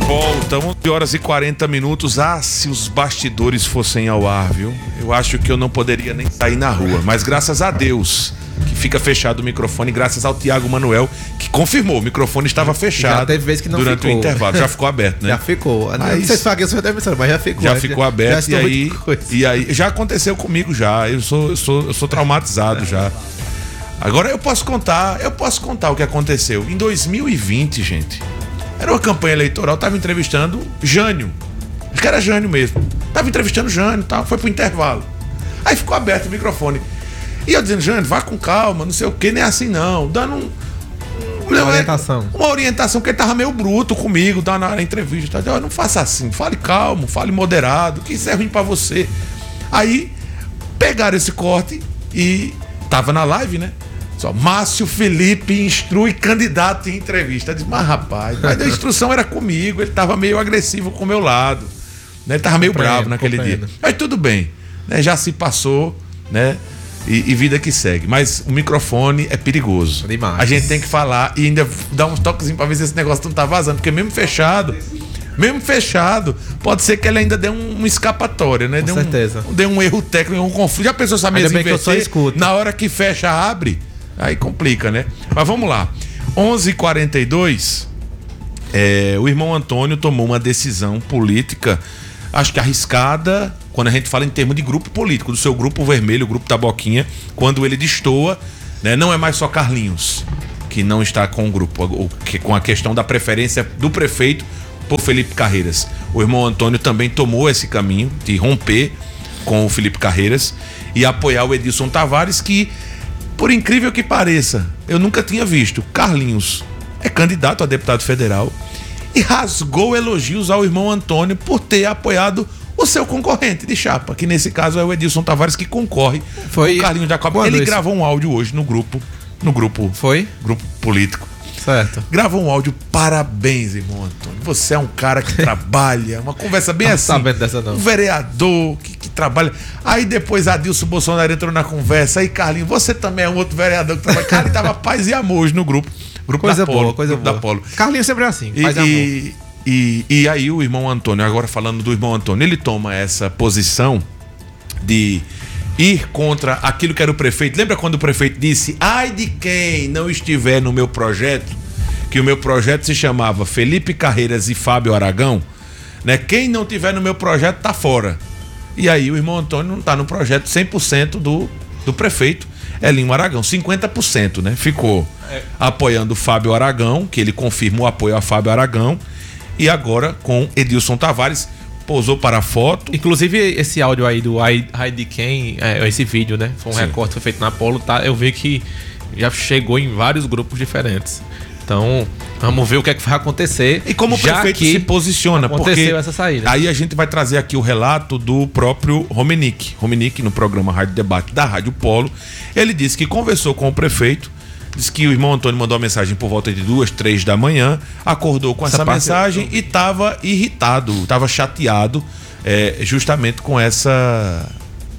volta, 11 horas e 40 minutos. Ah, se os bastidores fossem ao ar, viu? Eu acho que eu não poderia nem sair na rua. Mas graças a Deus que fica fechado o microfone, graças ao Tiago Manuel, que confirmou, o microfone estava fechado. Já teve vez que não durante ficou. o intervalo. Já ficou aberto, né? Já ficou. Não sei se foi a sua demissão, mas já ficou. Já ficou aberto já e aí já aconteceu comigo já. Eu sou traumatizado já. Agora eu posso contar o que aconteceu. Em 2020, gente, era uma campanha eleitoral, tava entrevistando Jânio. Acho que era Jânio mesmo. Tava entrevistando Jânio e tal, foi pro intervalo. Aí ficou aberto o microfone. E eu dizendo, Jânio, vá com calma, não sei o que, nem assim não. Dando uma orientação. Uma orientação, porque ele tava meio bruto comigo, tá na entrevista. Eu, não faça assim, fale calmo, fale moderado, que isso é ruim pra você. Aí pegaram esse corte e tava na live, né? Só, Márcio Felipe instrui candidato em entrevista. Eu disse, mas rapaz, a instrução era comigo, ele tava meio agressivo com o meu lado, né? Ele tava meio bravo naquele dia. Aí tudo bem, né? Já se passou, né? E vida que segue. Mas o microfone é perigoso. Demais. A gente tem que falar e ainda dar uns toquezinhos pra ver se esse negócio não tá vazando, porque mesmo fechado, pode ser que ele ainda dê uma escapatória, né? Com certeza. Deu um erro técnico, um conflito. Já pensou essa mesa inverter? Na hora que fecha, abre? Aí complica, né? Mas vamos lá. 11h42, o irmão Antônio tomou uma decisão política, acho que arriscada, quando a gente fala em termos de grupo político, do seu grupo vermelho, o grupo da Boquinha, quando ele destoa, né? Não é mais só Carlinhos que não está com o grupo, com a questão da preferência do prefeito por Felipe Carreiras. O irmão Antônio também tomou esse caminho de romper com o Felipe Carreiras e apoiar o Edilson Tavares, que, por incrível que pareça, eu nunca tinha visto. Carlinhos é candidato a deputado federal e rasgou elogios ao irmão Antônio por ter apoiado o seu concorrente de chapa, que nesse caso é o Edilson Tavares, que concorre com o Carlinhos da Copa. Ele gravou um áudio hoje no grupo. Foi? Grupo político. Certo. Gravou um áudio, parabéns, irmão Antônio. Você é um cara que trabalha, uma conversa bem assim. Não sabendo dessa não. Um vereador que trabalha. Aí depois Adilson Bolsonaro entrou na conversa. Aí Carlinhos, você também é um outro vereador que trabalha. Cara, ele tava paz e amor hoje no grupo. Coisa da boa, Polo, coisa grupo boa. da Polo. Carlinhos sempre é assim, paz e amor. E aí o irmão Antônio, agora falando do irmão Antônio, ele toma essa posição de ir contra aquilo que era o prefeito. Lembra quando o prefeito disse, ai de quem não estiver no meu projeto, que o meu projeto se chamava Felipe Carreiras e Fábio Aragão, né? Quem não tiver no meu projeto tá fora. E aí o irmão Antônio não tá no projeto 100% do prefeito Elinho Aragão, 50%, né? Ficou apoiando o Fábio Aragão, que ele confirma o apoio a Fábio Aragão, e agora com Edilson Tavares, pousou para a foto. Inclusive esse áudio aí do Ai de quem, esse vídeo, né? Foi um recorte, foi feito na Polo, tá? Eu vi que já chegou em vários grupos diferentes. Então, vamos ver o que é que vai acontecer. E como o prefeito se posiciona, porque essa saída. Aí a gente vai trazer aqui o relato do próprio Romenick. Romenick, no programa Rádio Debate da Rádio Polo, ele disse que conversou com o prefeito, disse que o irmão Antônio mandou uma mensagem por volta de 2, 3 da manhã, acordou com essa mensagem e estava irritado, estava chateado justamente com essa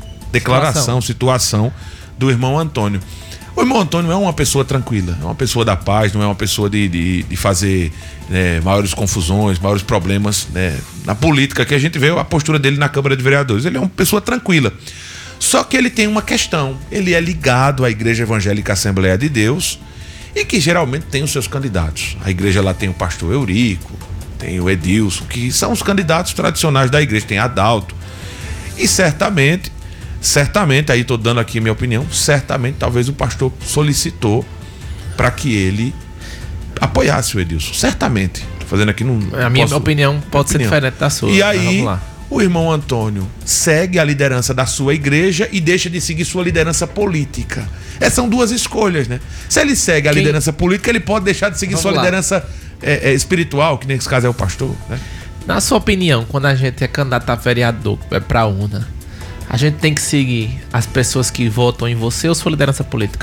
situação do irmão Antônio. O irmão Antônio é uma pessoa tranquila, é uma pessoa da paz, não é uma pessoa de fazer maiores confusões, maiores problemas, né, na política, que a gente vê a postura dele na Câmara de Vereadores. Ele é uma pessoa tranquila. Só que ele tem uma questão, ele é ligado à Igreja Evangélica Assembleia de Deus e que geralmente tem os seus candidatos. A igreja lá tem o pastor Eurico, tem o Edilson, que são os candidatos tradicionais da igreja, tem Adalto. E certamente, aí estou dando aqui minha opinião, certamente talvez o pastor solicitou para que ele apoiasse o Edilson, certamente. Estou fazendo aqui a minha opinião pode ser diferente da sua. E aí o irmão Antônio segue a liderança da sua igreja e deixa de seguir sua liderança política. Essas são duas escolhas, né? Se ele segue a liderança política, ele pode deixar de seguir sua liderança espiritual, que nesse caso é o pastor, né? Na sua opinião, quando a gente é candidato a vereador, é pra urna, a gente tem que seguir as pessoas que votam em você ou sua liderança política?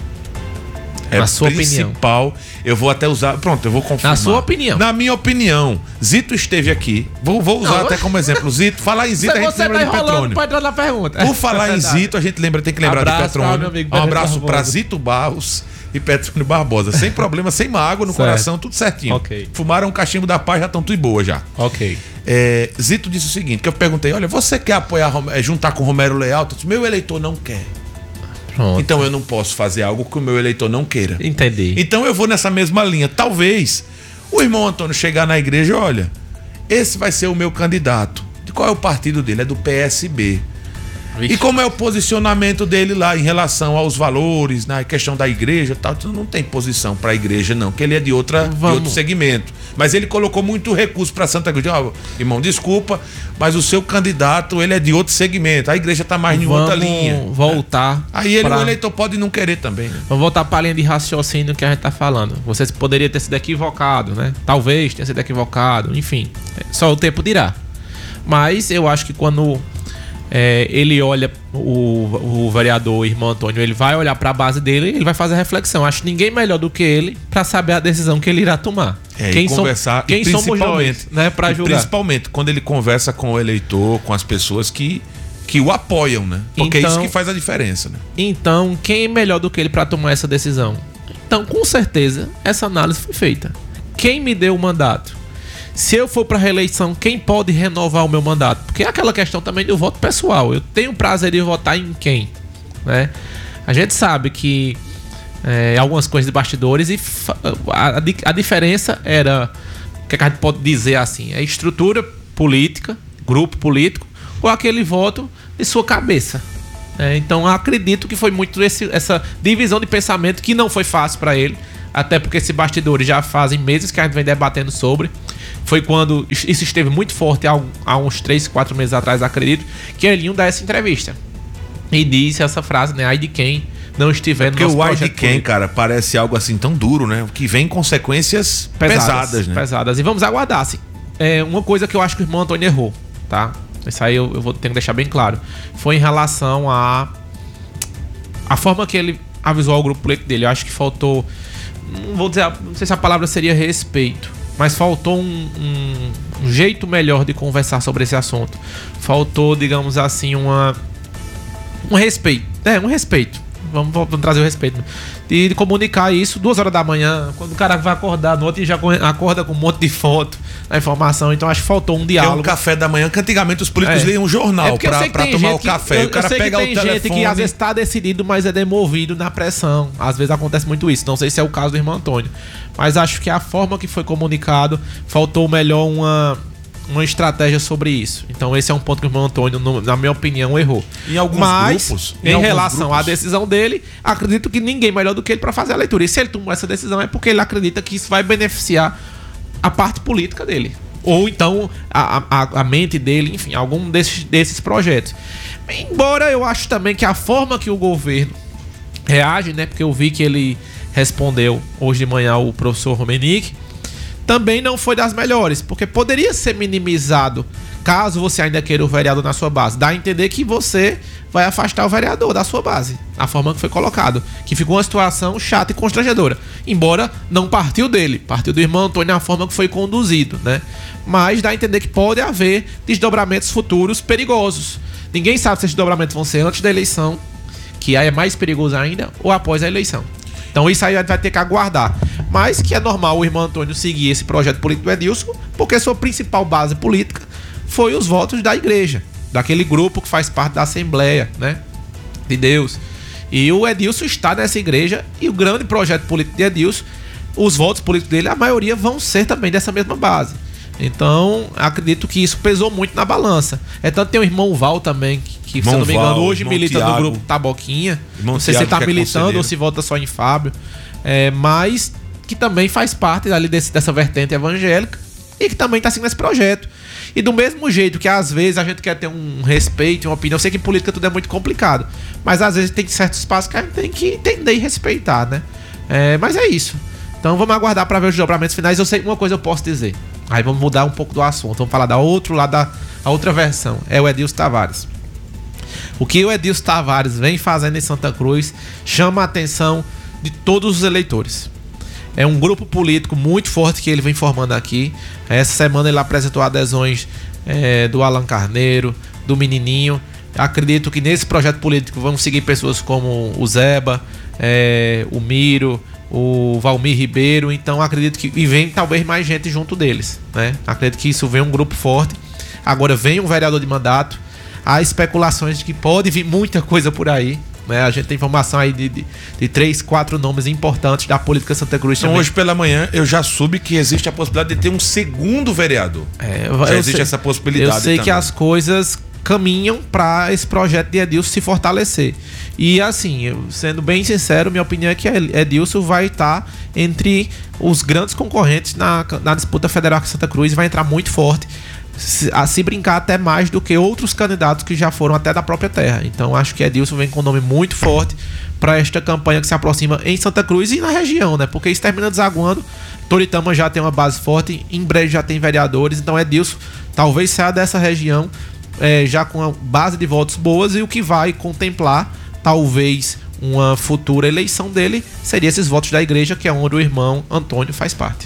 Na sua principal, eu vou até usar. Pronto, eu vou confirmar. Na sua opinião. Na minha opinião, Zito esteve aqui. Vou usar até como exemplo. Zito, falar em Zito, a gente lembra de Petrônio. Pra entrar na pergunta. Por falar em Zito, a gente tem que lembrar de Petrônio. Um abraço para Zito Barros, e Petrônio Barbosa. Sem problema, sem mágoa no coração, tudo certinho. Ok. Fumaram um cachimbo da paz, já estão tudo boa já. Ok. Zito disse o seguinte, que eu perguntei, olha, você quer apoiar, juntar com o Romero Leal? Eu disse, meu eleitor não quer. Pronto. Então eu não posso fazer algo que o meu eleitor não queira. Entendi. Então eu vou nessa mesma linha. Talvez o irmão Antônio chegar na igreja, olha, esse vai ser o meu candidato. De qual é o partido dele? É do PSB. Vixe. E como é o posicionamento dele lá em relação aos valores, na questão da igreja, tal, não tem posição para a igreja não, que ele é de outro segmento. Mas ele colocou muito recurso para Santa Cruz. Irmão, desculpa, mas o seu candidato, ele é de outro segmento. A igreja está mais em outra linha. Vamos voltar. Aí o eleitor pode não querer também. Né? Vamos voltar para a linha de raciocínio que a gente está falando. Você poderia ter sido equivocado, né? Talvez tenha sido equivocado, enfim. Só o tempo dirá. Mas eu acho que quando ele olha o vereador irmão Antônio, ele vai olhar para a base dele e ele vai fazer a reflexão. Acho ninguém melhor do que ele para saber a decisão que ele irá tomar. Quem conversar, quem somos nós, né, para julgar. Principalmente quando ele conversa com o eleitor, com as pessoas que o apoiam, né? Porque então, é isso que faz a diferença, né? Então, quem é melhor do que ele para tomar essa decisão? Então, com certeza, essa análise foi feita. Quem me deu o mandato? Se eu for para reeleição, quem pode renovar o meu mandato? Porque é aquela questão também do voto pessoal. Eu tenho prazer de votar em quem? Né? A gente sabe que algumas coisas de bastidores e a diferença era, o que a gente pode dizer assim, é estrutura política, grupo político, ou aquele voto de sua cabeça. Então acredito que foi muito essa divisão de pensamento que não foi fácil para ele, até porque esses bastidores já fazem meses que a gente vem debatendo sobre. Foi quando isso esteve muito forte há uns 3, 4 meses atrás, acredito, que Elinho dá essa entrevista e disse essa frase, né? Ai de quem não estiver no nosso projeto. Porque o ai de quem, cara, parece algo assim tão duro, né? Que vem consequências pesadas, né? Pesadas. E vamos aguardar, assim. Uma coisa que eu acho que o irmão Antônio errou, tá? Isso aí eu vou ter que deixar bem claro. Foi em relação a forma que ele avisou ao grupo político dele. Eu acho que faltou, não sei se a palavra seria respeito, mas faltou um jeito melhor de conversar sobre esse assunto. Faltou, digamos assim, um respeito. Um respeito. Vamos trazer o respeito. De comunicar isso 2 horas da manhã, quando o cara vai acordar no outro e já acorda com um monte de foto da informação. Então acho que faltou um diálogo. Tem um café da manhã, que antigamente os políticos liam um jornal pra tomar o café. O cara pega o telefone. Tem gente que às vezes está decidido, mas é demovido na pressão. Às vezes acontece muito isso. Não sei se é o caso do irmão Antônio. Mas acho que a forma que foi comunicado, faltou melhor uma estratégia sobre isso. Então esse é um ponto que o irmão Antônio, na minha opinião, errou. Em relação à decisão dele, acredito que ninguém melhor do que ele para fazer a leitura. E se ele tomou essa decisão é porque ele acredita que isso vai beneficiar a parte política dele. Ou então a mente dele, enfim, algum desses projetos. Embora eu acho também que a forma que o governo reage, né? Porque eu vi que ele respondeu hoje de manhã o professor Romenick, também não foi das melhores, porque poderia ser minimizado caso você ainda queira o vereador na sua base. Dá a entender que você vai afastar o vereador da sua base, a forma que foi colocado, que ficou uma situação chata e constrangedora, embora não partiu dele, partiu do irmão Antônio na forma que foi conduzido, né? Mas dá a entender que pode haver desdobramentos futuros perigosos. Ninguém sabe se esses desdobramentos vão ser antes da eleição, que aí é mais perigoso ainda, ou após a eleição. Então isso aí vai ter que aguardar. Mas que é normal o irmão Antônio seguir esse projeto político do Edilson, porque sua principal base política foi os votos da igreja, daquele grupo que faz parte da Assembleia, né, de Deus. E o Edilson está nessa igreja, e o grande projeto político de Edilson, os votos políticos dele, a maioria vão ser também dessa mesma base. Então, acredito que isso pesou muito na balança. Tanto tem o irmão Val também, que se eu não me engano, hoje milita no grupo Taboquinha. Não sei se ele tá militando ou se vota só em Fábio. Mas que também faz parte ali dessa vertente evangélica e que também está seguindo esse projeto. E do mesmo jeito que às vezes a gente quer ter um respeito, uma opinião, eu sei que em política tudo é muito complicado, mas às vezes tem certos espaços que a gente tem que entender e respeitar, né? Mas é isso. Então vamos aguardar para ver os desdobramentos finais. Eu sei uma coisa eu posso dizer. Aí vamos mudar um pouco do assunto. Vamos falar da outro lado, a outra versão. É o Edilson Tavares. O que o Edilson Tavares vem fazendo em Santa Cruz chama a atenção de todos os eleitores. É um grupo político muito forte que ele vem formando aqui. Essa semana ele apresentou adesões do Alan Carneiro, do Menininho. Acredito que nesse projeto político vão seguir pessoas como o Zeba, o Miro, o Valmir Ribeiro. Então acredito que e vem talvez mais gente junto deles, né? Acredito que isso vem um grupo forte. Agora vem um vereador de mandato. Há especulações de que pode vir muita coisa por aí, né? A gente tem informação aí de 3, 4 nomes importantes da política Santa Cruz. Então hoje pela manhã eu já soube que existe a possibilidade de ter um segundo vereador. Já existe essa possibilidade. Eu sei também. Que as coisas caminham para esse projeto de Edilson se fortalecer. E assim, sendo bem sincero, minha opinião é que Edilson vai estar entre os grandes concorrentes na disputa federal com Santa Cruz e vai entrar muito forte, a se brincar até mais do que outros candidatos que já foram até da própria terra. Então acho que Edilson vem com um nome muito forte para esta campanha que se aproxima em Santa Cruz e na região, né? Porque isso termina desaguando. Toritama já tem uma base forte, em breve já tem vereadores, então Edilson talvez saia dessa região já com uma base de votos boas, e o que vai contemplar talvez uma futura eleição dele seria esses votos da igreja, que é onde o irmão Antônio faz parte.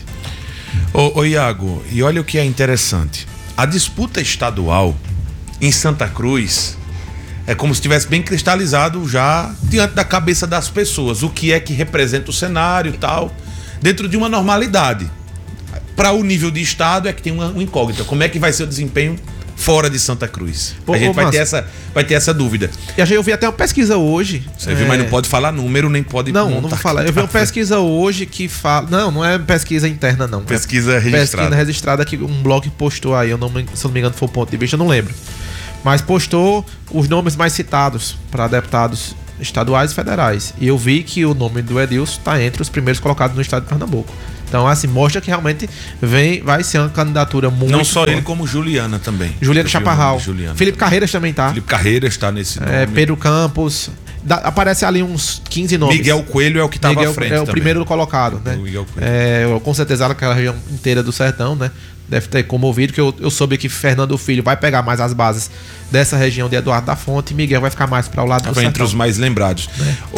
Ô Iago, e olha o que é interessante. A disputa estadual em Santa Cruz é como se estivesse bem cristalizado já diante da cabeça das pessoas, o que é que representa o cenário e tal, dentro de uma normalidade. Para o nível de estado é que tem uma incógnita. Como é que vai ser o desempenho fora de Santa Cruz? A gente vai ter essa dúvida. E eu vi até uma pesquisa hoje. Você viu, mas não pode falar número, nem pode Não vou falar. Eu vi uma pesquisa hoje que fala... Não é pesquisa interna, não. Pesquisa registrada. Pesquisa registrada que um blog postou aí. Se eu não me engano foi o Ponto de Vista, eu não lembro. Mas postou os nomes mais citados para deputados estaduais e federais. E eu vi que o nome do Edilson está entre os primeiros colocados no estado de Pernambuco. Então, assim, mostra que realmente vai ser uma candidatura muito Não só forte. ele, como Juliana também. Juliana Chaparral. Felipe Carreiras também tá. Felipe Carreiras está nesse nome. Pedro Campos. Aparece ali uns 15 nomes. Miguel Coelho é o que estava à frente. É o primeiro colocado, né? Miguel Coelho. Com certeza aquela região inteira do sertão, né? Deve ter comovido, que eu soube que Fernando Filho vai pegar mais as bases dessa região de Eduardo da Fonte, e Miguel vai ficar mais para o lado do sertão. Entre os mais lembrados.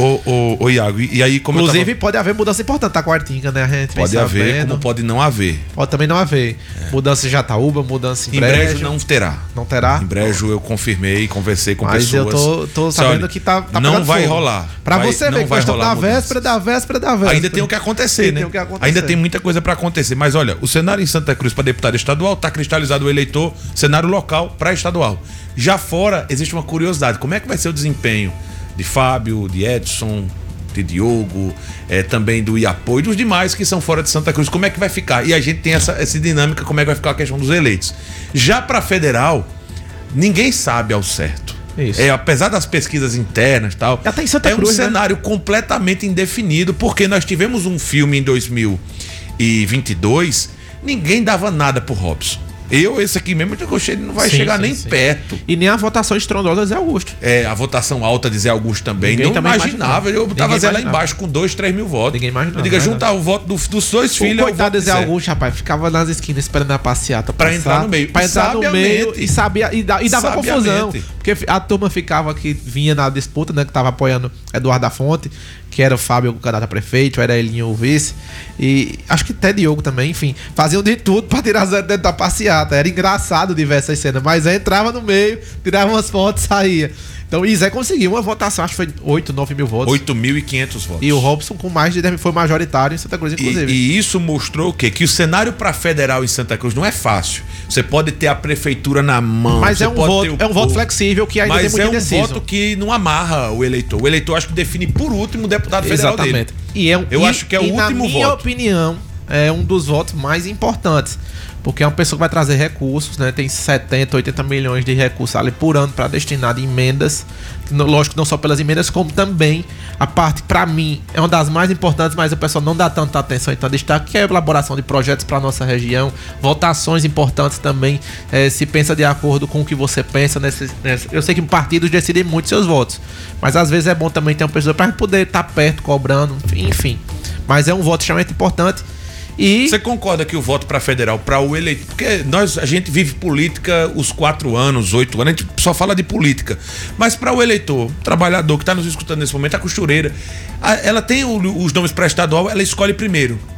Ô Iago, e aí como inclusive pode haver mudança importante da Quartinga, né? A gente pode haver, como pode não haver. Pode também não haver. Mudança em Jataúba, mudança em Brejo. Não terá. Não terá? Em Brejo eu confirmei, conversei com pessoas. Mas eu tô sabendo que tá não vai rolar. Pra você ver, que da véspera da véspera. Ainda tem o que acontecer, né? Ainda tem muita coisa para acontecer. Mas olha, o cenário em Santa Cruz para deputado estadual tá cristalizado o eleitor, cenário local para estadual. Já fora, existe uma curiosidade. Como é que vai ser o desempenho de Fábio, de Edson, de Diogo, também do Iapô e dos demais que são fora de Santa Cruz? Como é que vai ficar? E a gente tem essa dinâmica, como é que vai ficar a questão dos eleitos. Já para federal, ninguém sabe ao certo. Isso. Apesar das pesquisas internas e tal, já tem Santa Cruz, um cenário completamente indefinido, porque nós tivemos um filme em 2022, ninguém dava nada pro Robson. Esse aqui mesmo, eu gostei, ele não vai chegar nem perto. E nem a votação estrondosa de Zé Augusto. A votação alta de Zé Augusto também. Ninguém não também imaginava. Eu botava Zé lá embaixo com 2, 3 mil votos. Ninguém imaginava. Eu digo, juntar o voto dos dois filhos. O coitado de Zé Augusto, rapaz, ficava nas esquinas esperando a passeata pra entrar no meio. Pra entrar no meio e dava confusão. Porque a turma ficava que vinha na disputa, né? Que tava apoiando Eduardo da Fonte, que era o Fábio, o candidato a prefeito, era Elinho o vice, e acho que até Diogo também, enfim, faziam de tudo pra tirar Zé dentro da passeata. Era engraçado de ver essas cenas, mas aí entrava no meio, tirava umas fotos e saía. Então o Zé conseguiu uma votação, acho que foi 8, 9 mil votos. 8.500 votos. E o Robson com mais de 10 foi majoritário em Santa Cruz, inclusive. E isso mostrou o quê? Que o cenário para federal em Santa Cruz não é fácil. Você pode ter a prefeitura na mão. Mas é um voto flexível que ainda tem muito indeciso. Mas é um voto que não amarra o eleitor. O eleitor acho que define por último o deputado federal dele. Exatamente. Eu acho que é o último voto. Na minha opinião, é um dos votos mais importantes. Porque é uma pessoa que vai trazer recursos, né? Tem 70, 80 milhões de recursos ali por ano para destinar de emendas. Lógico, não só pelas emendas, como também a parte, para mim, é uma das mais importantes, mas o pessoal não dá tanta atenção, então destaque, que é a elaboração de projetos para nossa região, votações importantes também, se pensa de acordo com o que você pensa. Eu sei que partidos decidem muito seus votos, mas às vezes é bom também ter uma pessoa para poder estar perto, cobrando, enfim. Mas é um voto extremamente importante. E você concorda que o voto para federal, para o eleitor, porque a gente vive política os 4 anos, 8 anos, a gente só fala de política, mas para o eleitor, o trabalhador que está nos escutando nesse momento, a costureira, ela tem os nomes para estadual, ela escolhe primeiro.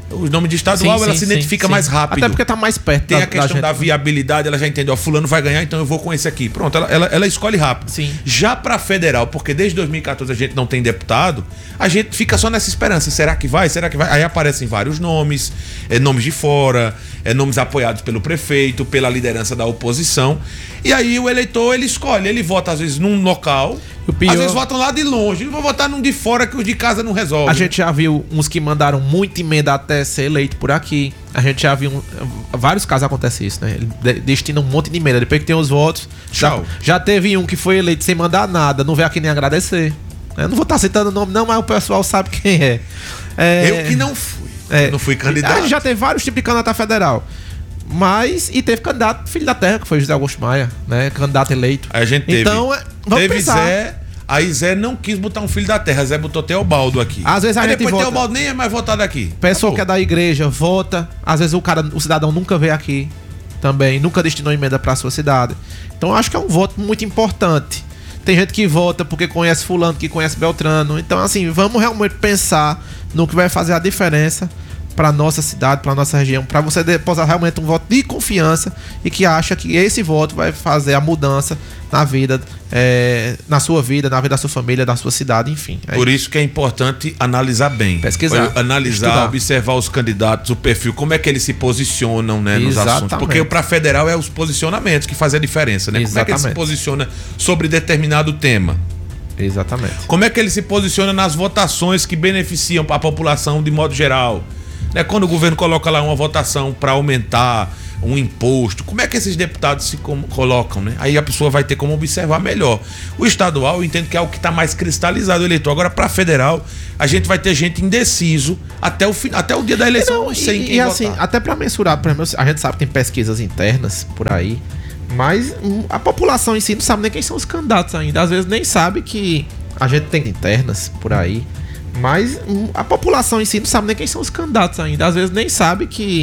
O nome de estadual, ela se identifica mais rápido. Até porque tá mais perto. Tem a questão da viabilidade, ela já entendeu, fulano vai ganhar, então eu vou com esse aqui. Pronto, ela escolhe rápido. Sim. Já pra federal, porque desde 2014 a gente não tem deputado, a gente fica só nessa esperança. Será que vai? Será que vai? Aí aparecem vários nomes, nomes de fora, nomes apoiados pelo prefeito, pela liderança da oposição. E aí o eleitor, ele escolhe, ele vota às vezes num local, às vezes votam lá de longe. Não vou votar num de fora que o de casa não resolve. A gente já viu uns que mandaram muita emenda até ser eleito por aqui. A gente já viu vários casos acontece isso, né? Ele destina um monte de emenda. Depois que tem os votos. Já teve um que foi eleito sem mandar nada, não veio aqui nem agradecer. Eu não vou estar citando o nome, não, mas o pessoal sabe quem é. Eu que não fui. Eu não fui candidato. A gente já teve vários tipos de candidato a federal. E teve candidato filho da terra, que foi José Augusto Maia, né? Candidato eleito. A gente teve. Então, vamos teve pensar. Zé. Aí Zé não quis botar um filho da terra, Zé botou Teobaldo aqui. Às vezes a gente depois vota. Teobaldo nem é mais votado aqui. Pessoa que é da igreja vota. Às vezes o cidadão nunca veio aqui também, nunca destinou emenda pra sua cidade. Então acho que é um voto muito importante. Tem gente que vota porque conhece fulano, que conhece Beltrano. Então assim, vamos realmente pensar no que vai fazer a diferença para nossa cidade, para nossa região, para você depositar realmente um voto de confiança e que acha que esse voto vai fazer a mudança na vida, na sua vida, na vida da sua família, da sua cidade, enfim. Por isso que é importante analisar bem. Pesquisar. Analisar, estudar. Observar os candidatos, o perfil, como é que eles se posicionam, né, nos assuntos. Porque para federal é os posicionamentos que fazem a diferença, né? Como é que ele se posiciona sobre determinado tema. Exatamente. Como é que ele se posiciona nas votações que beneficiam a população de modo geral. Né? Quando o governo coloca lá uma votação para aumentar um imposto, como é que esses deputados se colocam, né? Aí a pessoa vai ter como observar melhor. O estadual, eu entendo que é o que está mais cristalizado, o eleitor. Agora, para federal, a gente vai ter gente indeciso até o dia da eleição. Não, sem quem votar. Assim, até para mensurar, por exemplo, a gente sabe que tem pesquisas internas por aí, mas a população em si não sabe nem quem são os candidatos ainda. Às vezes nem sabe que a gente tem internas por aí. Mas a população em si não sabe nem quem são os candidatos ainda. Às vezes nem sabe que